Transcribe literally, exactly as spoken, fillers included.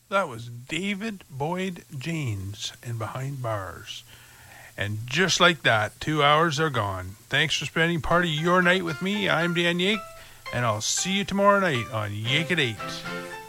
That was David Boyd James in Behind Bars. And just like that, two hours are gone. Thanks for spending part of your night with me. I'm Dan Yake, and I'll see you tomorrow night on Yake at eight.